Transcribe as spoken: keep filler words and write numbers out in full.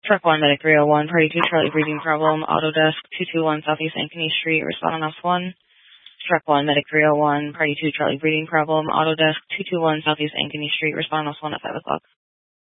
Truck one, Medic three oh one, Party two, Charlie breathing problem, Autodesk two two one Southeast Ankeny Street, respond on F one. Truck one, Medic three oh one, Party two, Charlie breathing problem, Autodesk two two one Southeast Ankeny Street, respond on F one at five o'clock.